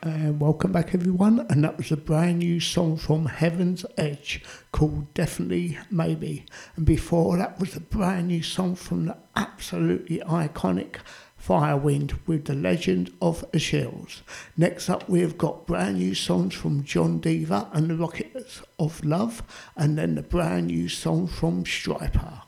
And welcome back everyone, and that was a brand new song from Heaven's Edge called Definitely Maybe, and before that was a brand new song from the absolutely iconic Firewind with The Legend of Achilles. Next up we've got brand new songs from John Deaver and the Rockets of Love, and then the brand new song from Striper.